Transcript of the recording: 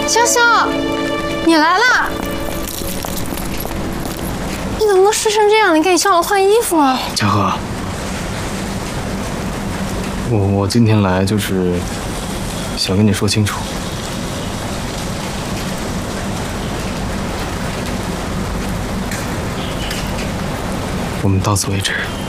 潇潇，你来啦！你怎么能睡成这样？你赶紧上楼换衣服啊！ 嘉禾，我今天来就是想跟你说清楚，我们到此为止。